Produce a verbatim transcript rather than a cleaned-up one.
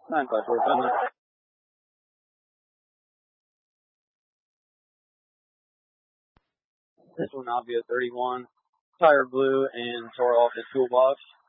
nine five four, Finland. This one, Avia thirty-one, tire blew and tore off his toolbox.